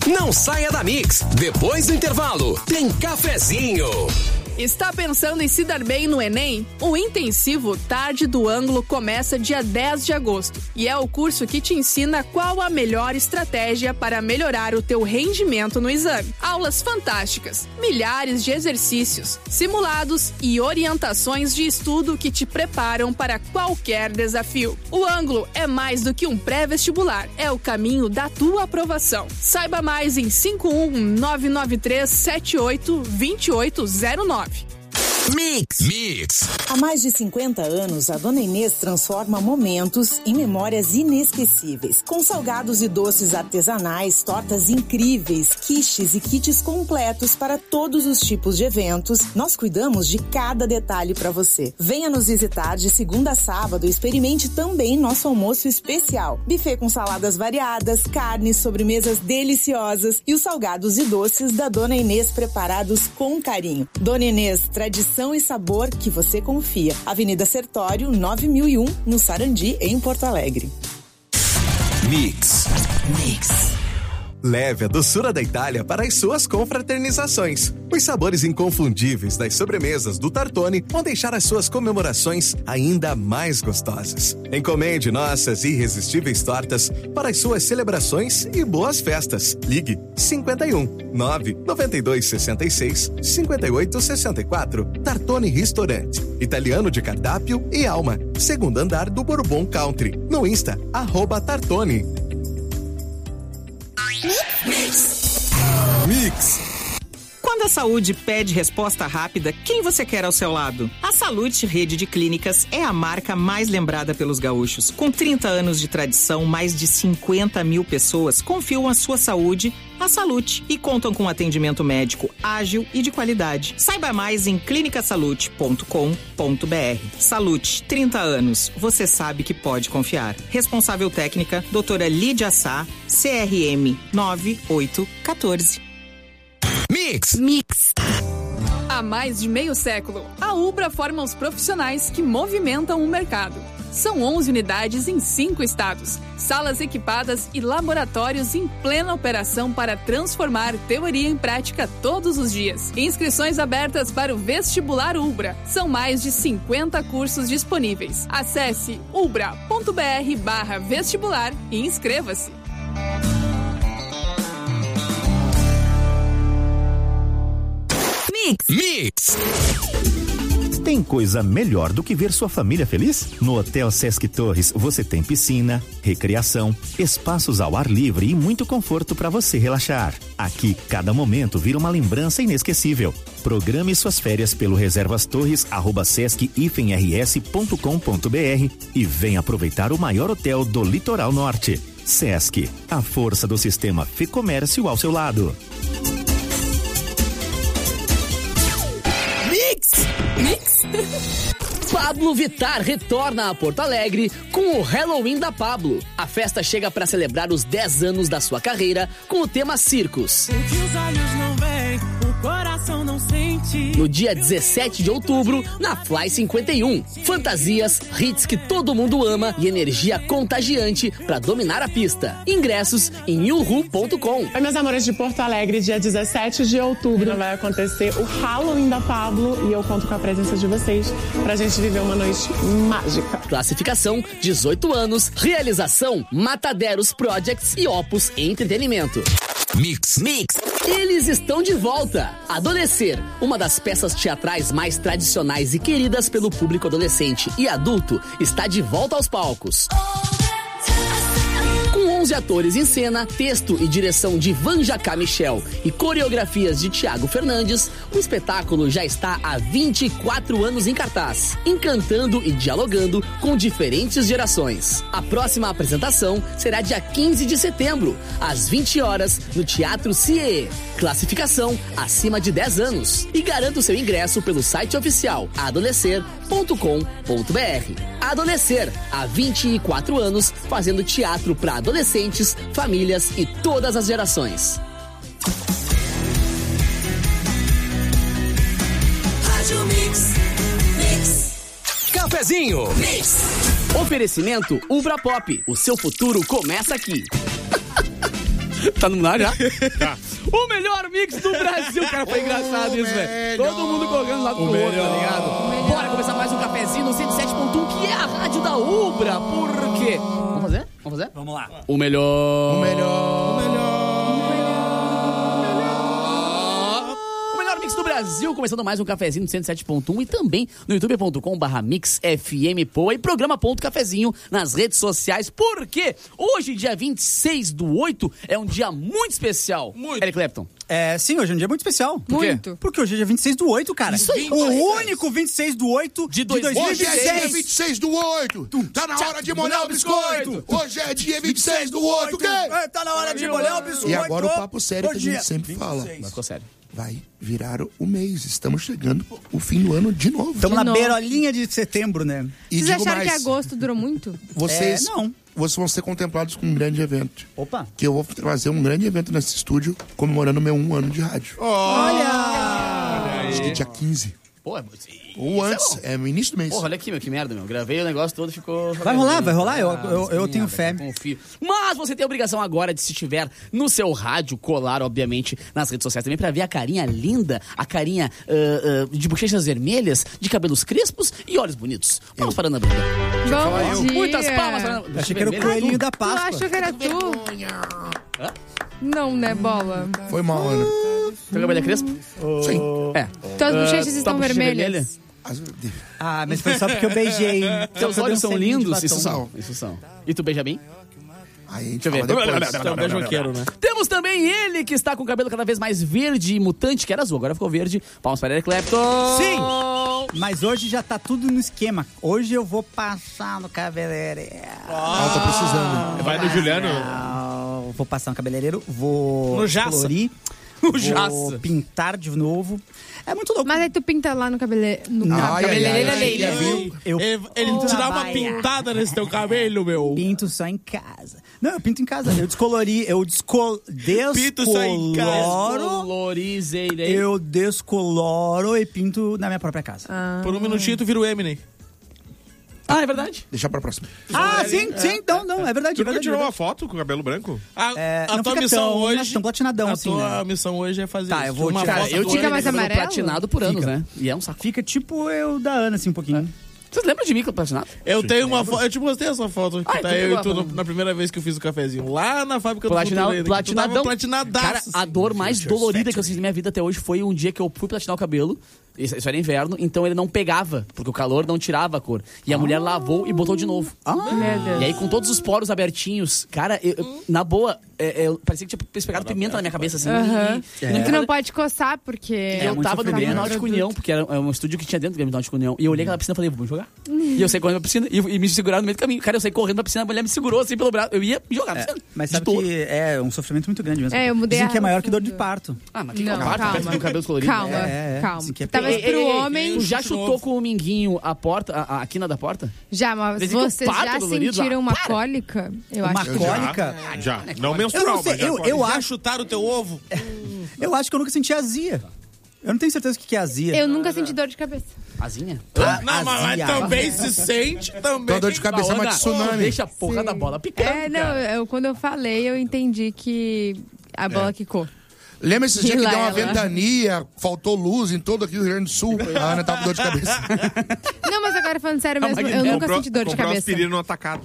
Não saia da Mix. Depois do intervalo, tem cafezinho. Está pensando em se dar bem no Enem? O intensivo Tarde do Ângulo começa dia 10 de agosto e é o curso que te ensina qual a melhor estratégia para melhorar o teu rendimento no exame. Aulas fantásticas, milhares de exercícios, simulados e orientações de estudo que te preparam para qualquer desafio. O Ângulo é mais do que um pré-vestibular, é o caminho da tua aprovação. Saiba mais em 51993782809. Mix. Há mais de 50 anos, a Dona Inês transforma momentos em memórias inesquecíveis. Com salgados e doces artesanais, tortas incríveis, quiches e kits completos para todos os tipos de eventos, nós cuidamos de cada detalhe para você. Venha nos visitar de segunda a sábado e experimente também nosso almoço especial. Buffet com saladas variadas, carnes, sobremesas deliciosas e os salgados e doces da Dona Inês preparados com carinho. Dona Inês, tradição e sabor que você confia. Avenida Sertório, 9001, no Sarandi, em Porto Alegre. Mix. Leve a doçura da Itália para as suas confraternizações. Os sabores inconfundíveis das sobremesas do Tartone vão deixar as suas comemorações ainda mais gostosas. Encomende nossas irresistíveis tortas para as suas celebrações e boas festas. Ligue 51 992 66 58 64. Tartone Restaurante. Italiano de cardápio e alma. Segundo andar do Bourbon Country. No Insta, @Tartone. Mix. Quando a saúde pede resposta rápida, quem você quer ao seu lado? A Salute Rede de Clínicas é a marca mais lembrada pelos gaúchos. Com 30 anos de tradição, mais de 50 mil pessoas confiam a sua saúde à Salute e contam com atendimento médico ágil e de qualidade. Saiba mais em clinicasalute.com.br. Salute, 30 anos. Você sabe que pode confiar. Responsável técnica, doutora Lídia Sá, CRM 9814. Mix. Há mais de meio século, a Ubra forma os profissionais que movimentam o mercado. São 11 unidades em 5 estados, salas equipadas e laboratórios em plena operação para transformar teoria em prática todos os dias. Inscrições abertas para o Vestibular Ubra. São mais de 50 cursos disponíveis. Acesse ubra.br/vestibular e inscreva-se. Mix. Tem coisa melhor do que ver sua família feliz? No Hotel Sesc Torres você tem piscina, recreação, espaços ao ar livre e muito conforto para você relaxar. Aqui, cada momento vira uma lembrança inesquecível. Programe suas férias pelo reservastorres@sesc-rs.com.br e venha aproveitar o maior hotel do Litoral Norte. Sesc, a força do sistema Fê-Comércio ao seu lado. Mix. Pablo Vittar retorna a Porto Alegre com o Halloween da Pablo. A festa chega para celebrar os 10 anos da sua carreira com o tema Circos. O que os olhos não veem, o coração não sente. No dia 17 de outubro, na Fly 51. Fantasias, hits que todo mundo ama e energia contagiante para dominar a pista. Ingressos em uhu.com. Oi, meus amores de Porto Alegre, dia 17 de outubro vai acontecer o Halloween da Pablo e eu conto com a presença de vocês pra gente viver uma noite mágica. Classificação 18 anos, realização Mataderos Projects e Opus Entretenimento. Mix. Eles estão de volta. Adolescer, uma das peças teatrais mais tradicionais e queridas pelo público adolescente e adulto, está de volta aos palcos. Com 11 atores em cena, texto e direção de Vanjacá Michel e coreografias de Thiago Fernandes, o espetáculo já está há 24 anos em cartaz, encantando e dialogando com diferentes gerações. A próxima apresentação será dia 15 de setembro, às 20 horas, no Teatro CIE. Classificação acima de 10 anos. E garanta o seu ingresso pelo site oficial adolescer.com.br. Adolescer, há 24 anos, fazendo teatro para adolescentes, famílias e todas as gerações. Rádio Mix. Cafezinho. Mix. Oferecimento Ubra Pop. O seu futuro começa aqui. Tá no ar já? Tá. O melhor mix do Brasil. Cara, foi engraçado isso, velho. Todo mundo colocando lá pro outro, tá ligado? Bora começar mais um cafezinho no 107.1, que é a rádio da Ubra. Por quê? Vamos fazer? Vamos fazer? Vamos lá. O melhor mix do Brasil, começando mais um cafezinho no 107.1 e também no youtube.com/mixfmpoa e programa.cafezinho nas redes sociais, porque hoje, dia 26/8, é um dia muito especial. Muito. Eric Clapton. Sim, hoje é um dia muito especial. Por quê? Muito. Porque hoje é dia 26/8, cara. Isso aí. O único 26/8 de 2026. Hoje é dia 26/8. Tá na hora de molhar o biscoito. Hoje é dia 26/8. O quê? Tá na hora de molhar o biscoito. E agora o papo sério que a gente sempre fala. Mas ficou sério. Vai virar o mês. Estamos chegando o fim do ano de novo. Estamos na beirolinha de setembro, né? E Vocês digo acharam mais, que agosto durou muito? Vocês, não. vocês vão ser contemplados com um grande evento. Opa. Que eu vou fazer um grande evento nesse estúdio comemorando meu 1 ano de rádio. Olha! Acho que dia 15. Pô, Ou antes, é no início do mês. Porra, olha aqui, meu, que merda, meu. Gravei o negócio todo, ficou... Vai rolar. Eu tenho fé. Confio. Mas você tem a obrigação agora de, se estiver no seu rádio, colar, obviamente, nas redes sociais também, pra ver a carinha linda, a carinha de bochechas vermelhas, de cabelos crespos e olhos bonitos. Vamos para a Ana Bruna. Bom dia. Muitas palmas para a Ana. Achei que era o coelhinho da Tu Páscoa. achou que era tu? Não, né, bola? Foi mal, Ana. Teu cabelo é crespo? Sim. É. Tuas bochechas estão tua bochecha vermelhas. Mas foi só porque eu beijei. Teus olhos são lindos? Isso batom. são. E tu beija bem? Aí a gente Deixa eu fala ver. depois. Então, beijoqueiro, né? Temos também ele, que está com o cabelo cada vez mais verde e mutante, que era azul, agora ficou verde. Palmas para Eric Clapton. Sim! Mas hoje já tá tudo no esquema. Hoje eu vou passar no cabeleireiro. Tô precisando. Vai no Juliano? Vou passar no cabeleireiro, vou No Jaça. colorir, O vou Jaça. pintar de novo. É muito louco. Mas aí tu pinta lá no cabeleireiro. Ele te dá uma pintada nesse teu cabelo, meu. Pinto só em casa. Não, eu pinto em casa. Eu descolori, Pinto só em casa. Descolorizei. eu descoloro e pinto na minha própria casa. Por um minutinho tu vira o Eminem. Ah, é verdade. Deixar pra próxima. Sim, não, é verdade. Tu é nunca verdade, tirou é uma verdade. foto com o cabelo branco? Não tua fica missão tão, hoje... tão platinadão a assim, tua né? missão hoje é fazer Tá, isso. eu vou Uma tirar. foto Eu tua. tive Fica mais cabelo amarelo? platinado por anos, Fica. né? E é um saco. Fica tipo eu da Ana, assim, um pouquinho. Vocês lembram de mim com platinado? Eu tenho uma foto, eu te mostrei essa foto que Ah, tá então eu pegou e tu a foto. na primeira vez que eu fiz o cafezinho. Lá na fábrica do Futuro ainda, que tu tava Platinadão. platinadaço. Cara, a dor mais dolorida que eu senti na minha vida até hoje foi um dia que eu fui platinar o cabelo. Isso era inverno, então ele não pegava, porque o calor não tirava a cor. E a mulher lavou e botou de novo. Meu Deus. E aí, com todos os poros abertinhos, cara, na boa, parecia que tinha pegado pimenta na minha cabeça, assim. E tu não pode coçar, porque... Eu tava no Grêmio Náutico União, porque era um estúdio que tinha dentro do Grêmio Náutico União. E eu olhei aquela piscina e falei, vamos jogar? E eu saí correndo pra piscina e me seguraram no meio do caminho. Cara, eu saí correndo pra piscina, a mulher me segurou assim pelo braço. Eu ia me jogar na piscina. Mas De sabe dor. que é um sofrimento muito grande mesmo. É, eu mudei Dizem que é a- maior que dor de parto. Ah, mas que Não, parte calma. perto do cabelo colorido. Calma, calma. Isso aqui é Talvez Ei, pro ei, ei, homem... Tu já chutou com o minguinho a porta, a quina da porta? Já, mas Dizem que o vocês parto já dolorido, sentiram ah, uma para. cólica? Eu Uma acho que cólica? Já. Não Eu não menstrual, sei, mas já eu já acho- chutaram o teu ovo? Eu acho que eu nunca senti azia. Eu não tenho certeza o que é azia. Eu nunca senti dor de cabeça. Azinha? Não, mas azia. também se sente também. Então, dor de cabeça é uma Ana, tsunami. Deixa a porra da bola picando, cara. Quando eu falei, eu entendi que a bola quicou. Lembra esses dias que Lá deu uma ela. ventania, faltou luz em todo aqui o Rio Grande do Sul? A Ana tava com dor de cabeça. Não, mas agora falando sério mesmo, eu nunca senti dor de Comprou cabeça. aspirina no atacado.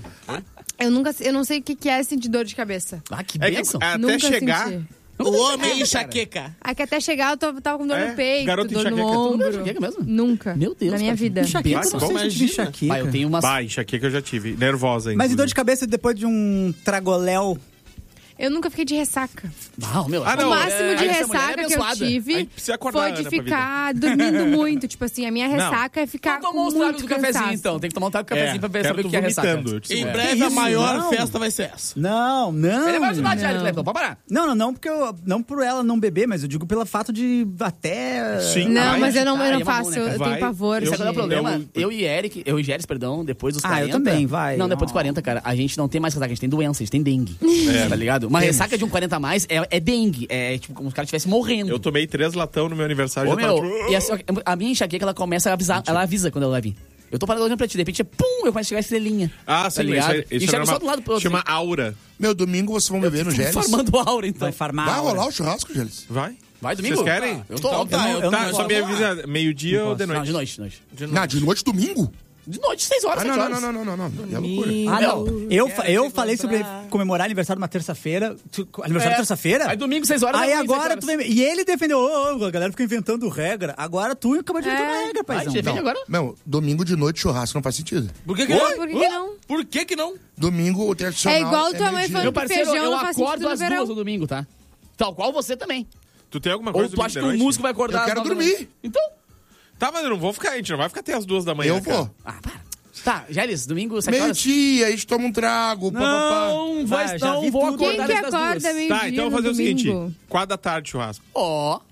Eu não sei o que é sentir dor de cabeça. Ah, que É que bênção. até Nunca chegar... senti. O homem enxaqueca. Aí que até chegar eu tava com dor no peito, garoto dor no enxaqueca, tu ombro. enxaqueca mesmo? Nunca. Meu Deus, Na minha cara, vida. Enxaqueca, eu não Bom, sei se eu tive imagina. enxaqueca. Vai, eu tenho umas... Bah, enxaqueca eu já tive. Nervosa, Mas e dor inclusive. de cabeça depois de um tragoléu? Eu nunca fiquei de ressaca. Ah, meu, Ah, não, O máximo de essa mulher é ressaca que eu abençoada. A tive gente precisa acordar, foi de Ana, pra ficar dormindo muito. Tipo assim, a minha ressaca é ficar Então com tomou os tragos muito do cafezinho, cansaço. então. Tem que tomar um trago do cafezinho pra ver, quero saber o tu que é ressaca. vomitando, eu te Em espero. breve Que a isso? maior Não. festa vai ser essa. Não. Ele vai ajudar, Thiago Clepton, pode parar. Não, porque não por ela não beber, mas eu digo pelo fato de até... Sim. Não, Vai, mas eu não aí é uma faço, boa, né, eu cara? tenho Vai. pavor. Sabe qual é o de- problema? Eu e Géris, depois dos 40... eu também, vai. Não, depois dos 40, cara, a gente não tem mais ressaca, a gente tem doença, a gente tem dengue. Tá ligado? Uma ressaca de um 40 a mais é dengue. É tipo como se o cara estivesse morrendo. Eu tomei 3 latão no meu aniversário. Ô, já tava meu, tipo... e a minha enxaqueca, ela começa a avisar, ela avisa quando ela vai vir. Eu tô parado olhando pra ti, de repente, pum, eu começo a chegar a estrelinha. Ah, tá sim, ligado? isso E chega só do lado pro outro. Chama aura. Meu, domingo vocês vão beber no Gélis. Farmando aura, então. Vai farmar. Vai aura. rolar o churrasco, Gélis? Vai domingo? Vocês querem? Eu tô Então, óbvio. eu não Tá, só me avisa meio-dia ou de Não, noite? de noite. Não, de noite, domingo? De noite, 6 horas, Ah, 7 horas. não. É loucura. Ah, não. Eu falei sobre comemorar aniversário numa terça-feira. Aniversário terça-feira? Aí domingo, 6 horas. Aí é ruim, 7 agora horas. tu vem. E ele defendeu, a galera fica inventando regra. Agora tu acabou de inventar uma regra, Vai, paizão. te defende agora? Meu, domingo de noite, churrasco não faz sentido. Por que Por que não? Por que não? Domingo, o tradicional. É igual tua mãe meio-dia. falando Meu parceiro, feijão eu não faz acordo sentido no às verão. 2 no domingo, tá? Tal qual você também. Tu tem alguma Ou coisa tu acha que o domingo de músico vai acordar Eu quero às 9 da dormir. manhã? Então. Tá, mas eu não vou ficar, a gente não vai ficar até as 2 da manhã. Eu vou. Ah, para. Tá, Gélis, domingo, 7 horas. Meio-dia, a gente toma um trago. Não, Vai, já não vi vou tudo. acordar Quem que das acorda 2. meio-dia Tá, então eu vou fazer no o seguinte: domingo? 4 da tarde churrasco. Ó.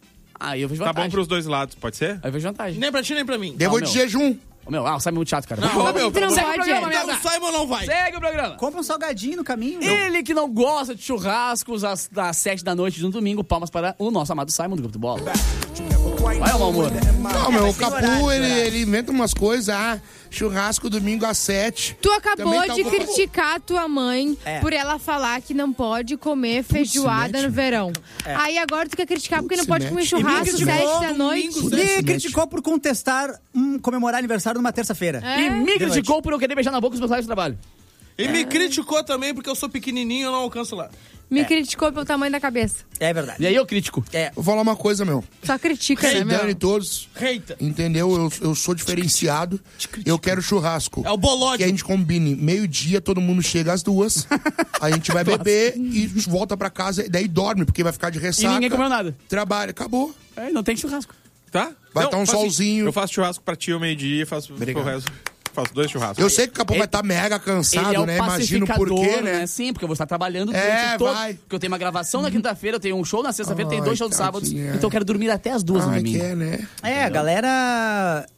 Aí eu vejo Tá vantagem. bom pros dois lados, pode ser? Aí eu vejo vantagem. Nem pra ti, nem pra mim. Devo Não, de meu. jejum. Ô, meu, o Simon é muito chato, cara. Não, meu, Tu não Segue o pode, programa, é. merda. o Simon não vai. Segue o programa. Compra um salgadinho no caminho. Ele que não gosta de churrascos às 7 da noite de um domingo, palmas para o nosso amado Simon do Grupo do Bola. Vai, meu amor. Não, meu, o tem Capu, horário, ele inventa umas coisas. Ah, churrasco domingo às 7. Tu acabou Também tá de ocupado. criticar tua mãe por ela falar que não pode comer feijoada mete. no verão. Aí agora tu quer criticar porque não se pode mete. comer E churrasco me 7 da noite. Me criticou por contestar comemorar aniversário numa terça-feira. E me criticou por eu querer beijar na boca os meus colegas de trabalho. E me criticou também porque eu sou pequenininho e eu não alcanço lá. Me criticou pelo tamanho da cabeça. É verdade. E aí eu critico. Vou falar uma coisa, meu. Só critica, né, Se meu? dane todos. Reita. Entendeu? Eu sou diferenciado. Eu quero churrasco. É o bolódio. Que a gente combine. Meio-dia, todo mundo chega às 2. A gente vai beber e volta pra casa. E daí dorme, porque vai ficar de E ressaca. ninguém comeu nada. Trabalha. Acabou. É, não tem churrasco. Tá? Vai Não, tá um faz assim, solzinho. Eu faço churrasco pra ti ao meio-dia e faço pro resto. Faço 2 churrascos. Eu sei que o Capu vai estar mega cansado, Ele é o né? Imagino por pacificador, quê, né? Sim, porque eu vou estar trabalhando durante É, todo... vai. Porque eu tenho uma gravação na quinta-feira, eu tenho um show na sexta-feira, tenho Ai, 2 shows de sábados. tadinha. Então eu quero dormir até as 2 no Ai, domingo. que é, né? A galera.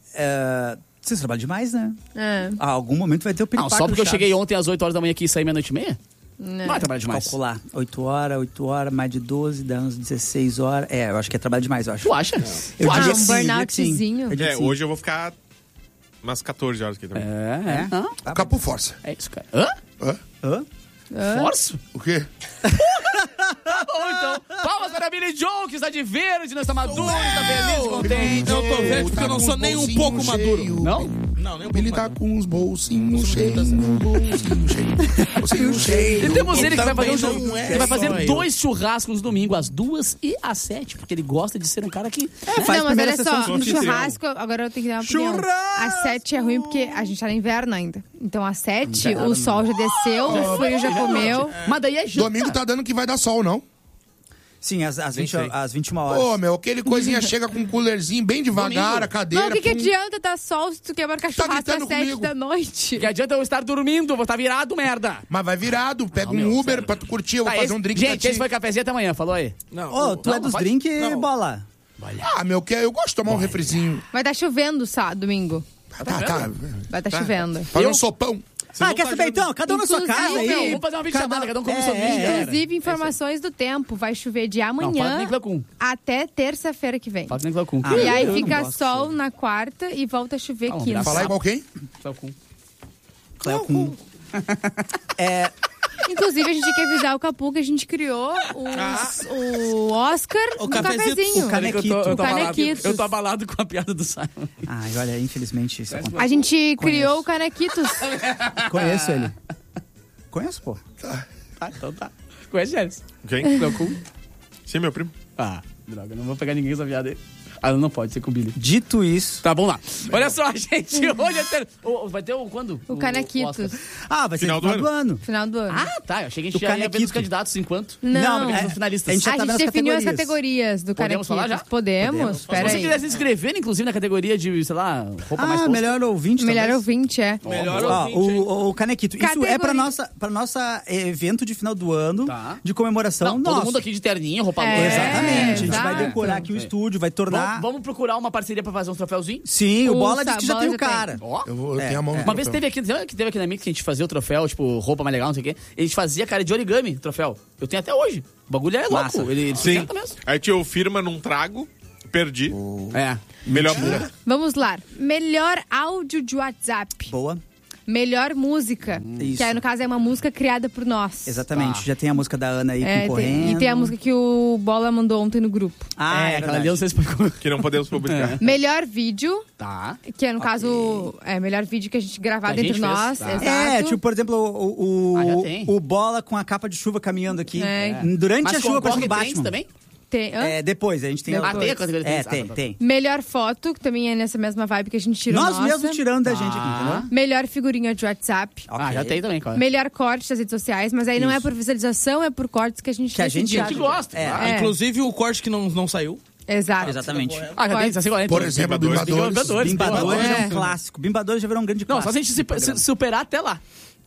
Vocês trabalham demais, né? É. A algum momento vai ter o Não, piripaque só porque eu do cheguei Chaves. ontem às 8 horas da manhã aqui e saí meia-noite e meia? Não vai trabalhar demais. Calcular. 8 horas, mais de 12, dá uns 16 horas. Eu acho que é trabalho demais, eu acho. Tu acha? Eu Tu acha? diria um que sim, eu diria que sim. burnoutzinho. Eu diria que sim. Hoje eu vou ficar umas 14 horas aqui também. É. Não, Tá Capu força. é isso, cara. Hã? Hã? Forço? O quê? Tá bom, então. Palmas para Billy Joe, que está de verde, nós está maduro, está feliz, contente. Eu tô verde porque eu não sou nem um pouco maduro. Não? Não, nem um Ele pouco tá com os bolsinhos cheios. Bolsinho cheio. E temos ele que vai fazer, também não é ele vai fazer só eu. 2 churrascos no domingo, às 2 e às 7, porque ele gosta de ser um cara que... faz Não, mas primeira olha sessão só, do no anfitrião. churrasco, agora eu tenho que dar uma opinião. Churrasco! Às 7 é ruim porque a gente tá no inverno ainda. Então às 7 o sol já desceu, o frio já comeu. Mas daí é janta. Domingo tá dando que vai dar sol, não? Sim, às 21 horas. Pô, meu, aquele coisinha chega com um coolerzinho bem devagar, Domingo. a cadeira. Mas o que pum. adianta dar sol se tu quer marcar Tá churrasco às gritando 7 comigo. da noite? Que adianta eu estar dormindo, vou estar virado, merda. Mas vai virado, pega Não, um meu, Uber sério. pra tu curtir, eu vou Tá, fazer um drink pra gente, ti. esse foi cafezinho até amanhã, falou aí. Não. Ô, tu não, é dos pode- drinks, não. bola? Ah, meu, eu gosto de tomar um refrizinho. Vai estar chovendo domingo. Tá. Vai estar chovendo. Fazer um sopão. Quer saber então? Cada um na sua Inclusive, casa aí. Meu, vamos fazer uma videochamada, cada um come seu vídeo. Inclusive, informações do tempo. Vai chover de Não, fala amanhã nem Cleocum. até terça-feira que vem. Fala nem Cleocum. E aí eu fica não gosto. sol na quarta e volta a chover Vamos quinta. virar Falar igual quem? Cleocum. Cleocum. Inclusive, a gente quer avisar o Capu que a gente criou o Oscar O do cafezinho. cafezinho. O canequito. Eu tô abalado, Canequitos. eu tô abalado com a piada do Simon. Ai, olha, infelizmente isso acontece. A gente criou o Canequitos. Conheço ele. Conheço, pô. Tá, então tá. Conhece, Gélis? Quem? Cleocum? Sim, meu primo. Ah, droga, não vou pegar ninguém essa piada aí. Ah, não pode ser com o Billy. Dito isso... Tá, vamos lá. Olha só, gente, hoje é vai ter quando? O Canequitos. Oscar. vai ser Final no do final do ano. Final do ano. Ah, tá, eu achei que a Do gente já ia ver os Canequito. candidatos enquanto. Não, porque são finalistas. a gente já a tá gente vendo as definiu as categorias. categorias do Podemos Canequitos. falar já? Podemos? Se Espera você aí. quiser se inscrever, inclusive, na categoria de, sei lá, roupa mais posta. Melhor ouvinte, Melhor talvez. ouvinte, é. Melhor Ó, ouvinte, o Canequito. Isso Categoria. é pra nossa evento de final do ano, Tá. de comemoração. Não, todo nosso. mundo aqui de terninho, roupa É. boa. Exatamente. A gente vai exato. decorar aqui o estúdio, vai tornar... Vamos procurar uma parceria pra fazer uns troféuzinhos? Sim, o Bola Ouça, disse que já Bola tem já o cara. Ó. Eu tenho a mão no Uma vez troféu. teve aqui na Mix que a gente fazia o troféu, tipo, roupa mais legal, não sei o quê. A gente fazia, cara, de origami, o troféu. Eu tenho até hoje. O bagulho é louco. Massa. Ele Sim. sustenta mesmo. Aí tio firma num trago, Perdi. Melhor. Vamos lá. Melhor áudio de WhatsApp. Boa. Melhor música. Isso. Que aí, no caso, é uma música criada por nós. Exatamente. Já tem a música da Ana aí concorrendo. E tem a música que o Bola mandou ontem no grupo. Aquela ali, vocês que não podemos publicar. Melhor vídeo. Tá. Que é, no caso, melhor vídeo que a gente gravado entre nós. Tá. Exato. Tipo, por exemplo, o Bola com a capa de chuva caminhando aqui. Durante a chuva, parecendo Batman. Também? Tem, depois, a gente tem... tem. Melhor foto, que também é nessa mesma vibe que a gente tirou. Nós mesmos tirando da gente aqui, entendeu? Melhor figurinha de WhatsApp. Já tem também, claro. Melhor corte das redes sociais, mas aí não é por visualização, é por cortes que a gente gosta. Inclusive o corte que não saiu. Exato. Exatamente. Já tem, tá igual. Por exemplo, Bimbadores. Bimbadores é um clássico. Bimbadores já virou um grande clássico. Não, só se a gente se superar até lá.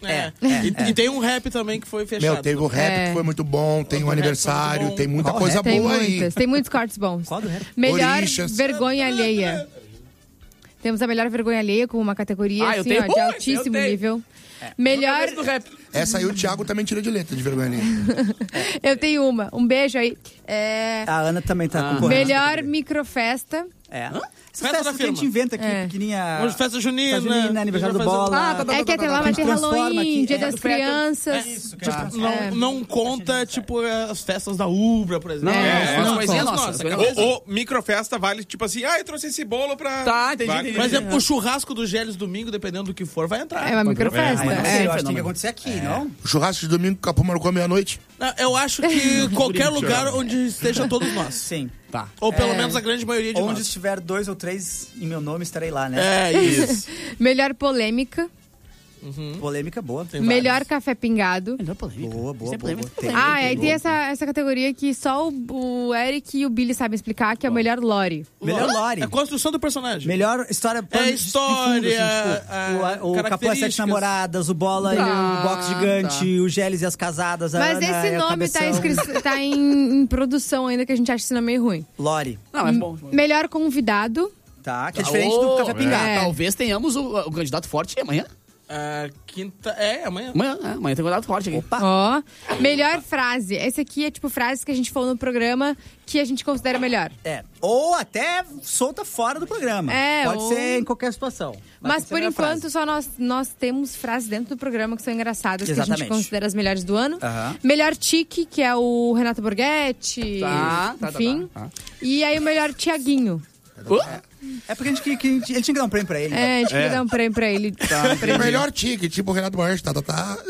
E tem um rap também que foi fechado. Teve o rap que foi muito bom, tem o aniversário, tem muita coisa boa aí. Tem muitos cortes bons. Qual do rap? Melhor vergonha alheia. Temos a melhor vergonha alheia com uma categoria assim, de altíssimo nível. Melhor... Essa aí o Thiago também tira de letra de vergonha alheia. Eu tenho uma. Um beijo aí. A Ana também tá concorrendo. Melhor microfesta. Essas festas que a gente inventa aqui, pequenininha. Festa junina. Aniversário do Bola. Que até lá vai ter Halloween, Dia das Crianças. Isso, não conta, tipo, as festas da Ubra, por exemplo. Não, coisinhas nossas. O microfesta vale, tipo assim, eu trouxe esse bolo pra... Tá, entendi. Mas o churrasco do Gélios domingo, dependendo do que for, vai entrar. É uma microfesta. Eu acho que tem que acontecer aqui, não? O churrasco de domingo, Capu marcou meia-noite. Eu acho que qualquer lugar onde estejam todos nós. Sim. Tá. Ou pelo menos a grande maioria de nós. Onde estiver 2 ou 3 em meu nome, estarei lá, né? Isso. Melhor polêmica. Polêmica boa. Melhor café pingado. Melhor polêmica. Boa. Aí tem essa categoria que só o Eric e o Billy sabem explicar, que é o melhor lore. Melhor lore. É a construção do personagem. Melhor história. História. O Capô as 7 namoradas, o Bola e o box gigante, o Gélis e as casadas. Mas Ana, esse nome tá em produção ainda, que a gente acha esse nome meio ruim. Lore. Não, é bom. Melhor convidado. Tá, que é diferente do café pingado. Talvez tenhamos o candidato forte amanhã. Quinta. Amanhã. Amanhã tem contato forte aqui. Opa. Melhor frase. Esse aqui é tipo frases que a gente falou no programa que a gente considera melhor. Ou até solta fora do programa. Pode ser em qualquer situação. Mas por enquanto só nós temos frases dentro do programa que são engraçadas, que a gente considera as melhores do ano. Melhor tique, que é o Renato Borghetti. Enfim. E aí o melhor Tiaguinho. É porque ele tinha que dar um prêmio pra ele. A gente queria dar um prêmio pra ele. O melhor tique, tipo o Renato Borges, tá. Tô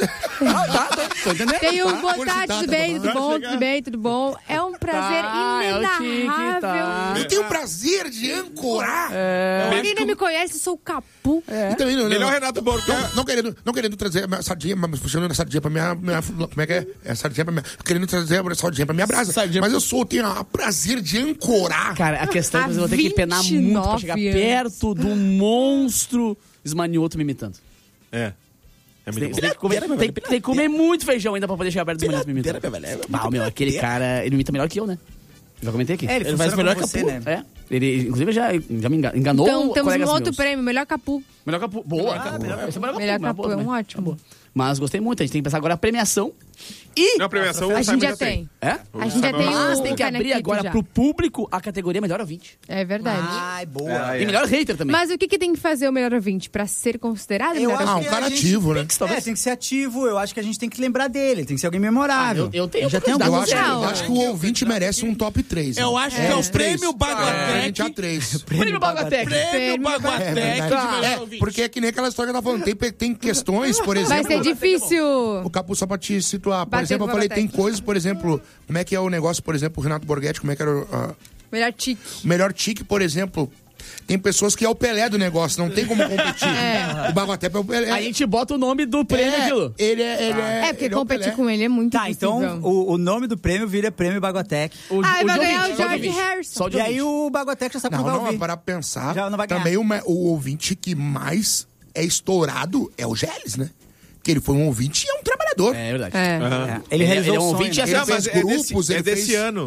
entendendo. Tem o boa tarde, tudo bem, tudo bom. É um prazer inenarrável. Eu tenho o prazer de ancorar. Quem não me conhece, eu sou o Capu. Melhor Renato Borges. Não querendo trazer a sardinha, mas puxando a sardinha pra minha... Como é que é? É sardinha pra minha... Querendo trazer a sardinha pra minha brasa. Mas eu tenho o prazer de ancorar. Cara, a questão é que eu vou ter que penar muito pra chegar perto do monstro Esmanioto me imitando. É muito tem que comer muito feijão ainda pra poder chegar perto do Esmanioto me imitando. Aquele cara, ele imita melhor que eu, né? Já comentei aqui. Ele faz melhor que você, né? Ele, inclusive, já me enganou. Então, temos um outro prêmio, melhor Capu. Melhor Capu. Boa. Melhor Capu é um ótimo. Mas gostei muito, a gente tem que pensar agora a premiação. E a premiação a gente já tem. A gente já tem. Mas tem que abrir agora pro público a categoria melhor ouvinte. É verdade. Ai, boa. E melhor hater também. Mas o que tem que fazer o melhor ouvinte pra ser considerado melhor ouvinte? Um cara ativo, né? Tem que ser ativo. Eu acho que a gente tem que lembrar dele. Tem que ser alguém memorável. Eu tenho já tem eu acho que o ouvinte merece um top 3. Eu acho que é o prêmio Baguatec. Prêmio Baguatec. Prêmio Baguatec. Porque é que nem aquela história que eu tava falando. Tem questões, por exemplo... Vai ser difícil. O Capu, só pra te situar. Por exemplo, eu falei, tem coisas, por exemplo... Como é que é o negócio, por exemplo, o Renato Borghetti, como é que era... Melhor tique. Melhor tique, por exemplo... Tem pessoas que é o Pelé do negócio, não tem como competir. O Baguatec é o Pelé. A gente bota o nome do prêmio aquilo. Porque competir com ele é muito difícil. Então o nome do prêmio vira Prêmio Baguatec. Vai ganhar o George Harrison. E aí o Baguatec já sabe como vai ouvir. Não, para pensar, já não vai ganhar. Também o ouvinte que mais é estourado é o Gélis, né? Que ele foi um ouvinte e é um trabalhador. É verdade. Ele realizou um ouvinte e fez grupos. É desse ano.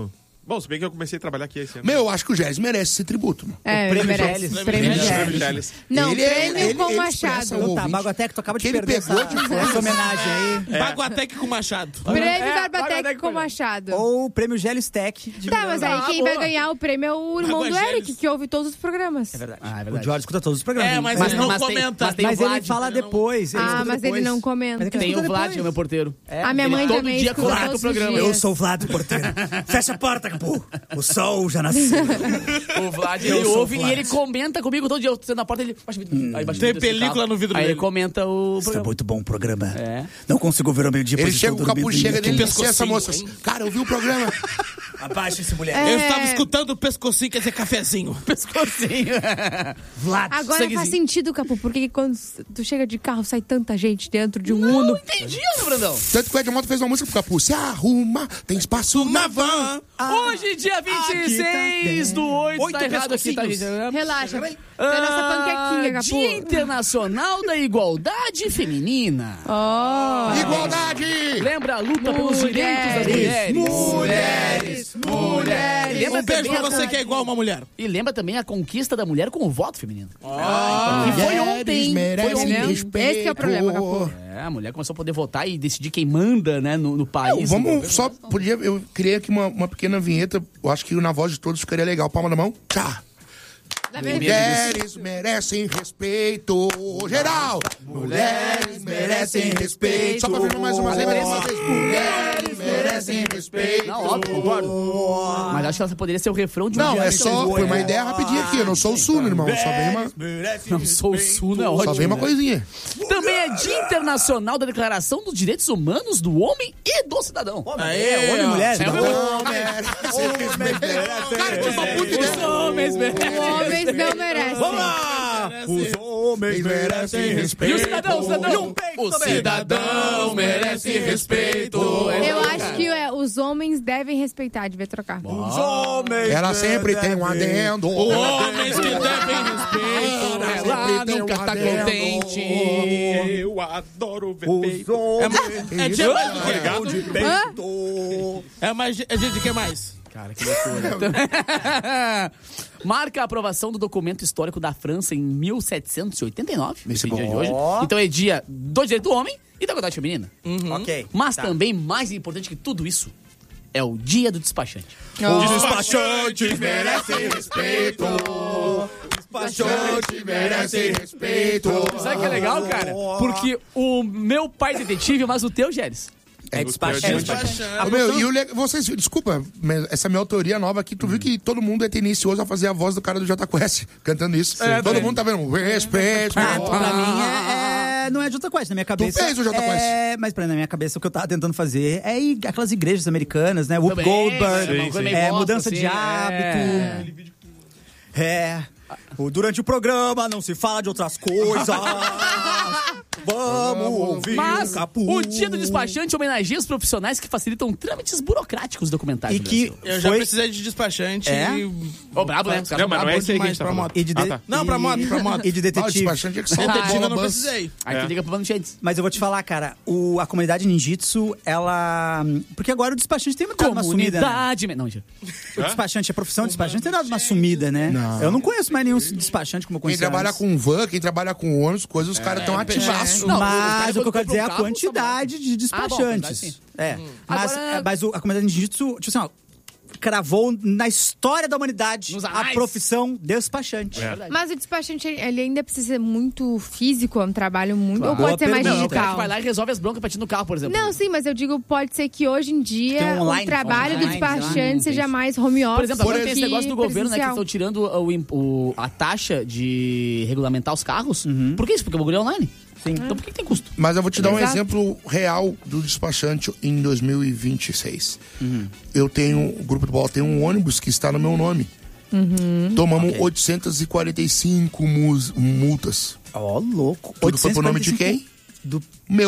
Bom, se bem que eu comecei a trabalhar aqui esse ano. Eu acho que o Gélis merece esse tributo. Mano. É, Prêmio merece. Gélis. Prêmio Prêmio Gélis. Gélis. Não, Ele prêmio com ele Machado. expressa o Tá, ouvinte Baguatec, tu acaba de que ele perder pegou essa homenagem aí. Baguatec com Machado. Prêmio Barbatec com Machado. Ou o prêmio Gélis Tech. Tá, mas aí quem vai ganhar o prêmio é o irmão do Eric, que ouve todos os programas. É verdade. Ah, é verdade. O Jorge escuta todos os programas. É, mas ele não comenta. Mas ele fala depois. Mas ele não comenta. Tem o Vlad, que é o meu porteiro. A minha mãe todo também dia escuta corta todos o programa. os dias. Eu sou o Vlad, porteiro. Fecha a porta, Capu. O sol já nasceu. O Vlad, ele ouve e ele comenta comigo todo dia. Eu tô sendo na porta, ele... Tem película no vidro Aí dele. ele comenta o Isso é programa. muito bom o programa. É. Não consigo ver ao meio-dia. Ele pois chega, estou o Capu dormindo chega em dele e pescocinho. essa moça. Cara, eu vi o programa. Abaixa esse mulher. Eu estava escutando o pescocinho, quer dizer, cafezinho. Pescocinho. Vlad. Agora sanguezinho. faz sentido, Capu, porque quando tu chega de carro, sai tanta gente dentro de um Uno. Não entendi, né, Brandão? Tanto que o Edmundo fez uma música pro Capu. Se arruma, tem espaço na van. Hoje, dia 26 do 8, tá errado aqui, tá, gente? Relaxa. Tem nossa panquequinha, Capu. Dia Internacional da Igualdade Feminina. Igualdade! Lembra a luta pelos direitos das mulheres. Mulheres. Lembra Um beijo também pra você que é igual uma mulher. E lembra também a conquista da mulher com o voto feminino. Que foi ontem. Merecem respeito. Esse que é o problema, Capu. É, a mulher começou a poder votar e decidir quem manda, né, no país. Vamos só, eu criei aqui uma pequena vinheta, eu acho que na voz de todos ficaria legal. Palma na mão, tchá. Mulheres merecem respeito, geral. Mulheres merecem respeito. Só pra ver mais uma vez. Mulheres merecem respeito. Não, óbvio, concordo. Mas acho que ela poderia ser o refrão de um Não, dia. é só, foi uma ideia rapidinha aqui. Eu não sou o Suno, irmão. Só vem uma... Não sou o Suno, é ótimo. Só vem uma coisinha. Também é Dia Internacional da Declaração dos Direitos Humanos do Homem e do Cidadão. Homem e mulher. Cara, que uma puta ideia. Os homens merecem. Homens não merecem. Vamos lá! Os homens merecem respeito. E o cidadão, o cidadão? O cidadão merece respeito. Eu acho que os homens devem respeitar, devia trocar. Os homens. Ela sempre tem um adendo. Homens que devem respeito. Ela nunca tá contente. Eu adoro ver Os peito. homens. É dia mais do que Obrigado de peito. É dia de que mais? Cara, que loucura. Marca a aprovação do documento histórico da França em 1789. Esse dia bom. de hoje. Então é dia do direito do homem e da igualdade feminina. Ok. Mas também, mais importante que tudo isso, é o dia do despachante. Os despachantes merecem respeito. Despachantes merecem respeito. Sabe o que é legal, cara? Porque o meu pai é detetive, mas o teu, Gélis, É despachante. Vocês, desculpa, mas essa é a minha teoria nova aqui. Tu viu que todo mundo é tendencioso a fazer a voz do cara do Jota Quest cantando isso. Todo mundo tá vendo. Respeito. Pra mim não é Jota Quest, na minha cabeça. Tu fez o Jota Quest. Mas na minha cabeça o que eu tava tentando fazer é ir aquelas igrejas americanas, né? Whoop Goldberg, mudança de hábito. Durante o programa não se fala de outras coisas. Vamos ouvir Mas Capu. o dia do despachante homenageia os profissionais que facilitam trâmites burocráticos documentais E que eu já precisei de despachante. Brabo, né? Não, mas não é esse aí que a gente tá pra falando. moto. Não, pra moto. E de detetive. Despachante é que salva. Detetive eu não precisei. Aí tu liga pro Manchetes. Mas eu vou te falar, cara, a comunidade ninjitsu, ela... Porque agora o despachante tem dado uma sumida, né? Comunidade... Não, já. O despachante, a profissão de despachante tem dado uma sumida, né? Não. Eu não conheço mais nenhum despachante como eu Quem conhecia trabalha antes. com van, quem trabalha com ônibus, coisas, os caras estão ativaços. Não, Mas o que eu quero dizer é a carro, quantidade de despachantes. Mas Agora- a comunidade ninjitsu, tipo assim, ó, cravou na história da humanidade Nos a anais. profissão despachante. Mas o despachante, ele ainda precisa ser muito físico, é um trabalho muito... Claro. Ou pode ser Boa mais Não, o cara digital? que vai lá e resolve as broncas pra ti no carro, por exemplo. Não, sim, mas eu digo, pode ser que hoje em dia Tem online, o trabalho do online, despachante seja tem. mais home office. Por exemplo, agora tem esse que negócio do governo, né, que presencial. estão tirando a taxa de regulamentar os carros. Por que isso? Porque o bagulho é online. Sim. Então por que tem custo? Mas eu vou te dar um Exato. exemplo real do despachante em 2026. Eu tenho, o grupo do bola tem um ônibus que está no meu nome. Tomamos 845 multas. Ó, louco. Tudo foi pro nome de 845 quem? Do Meu